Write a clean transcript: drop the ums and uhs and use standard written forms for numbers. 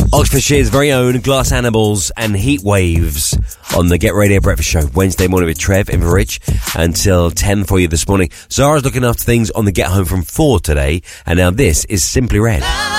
Oxfordshire's very own Glass Animals and Heat Waves on the Get Radio Breakfast Show. Wednesday morning with Trev and Rich until 10 for you this morning. Zara's looking after things on the Get Home from 4 today. And now this is Simply Red.